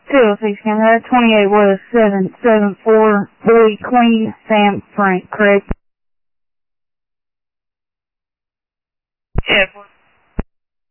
206 Canada, 28 West 774, Bowie, Queen, Sam, Frank, correct? Yeah,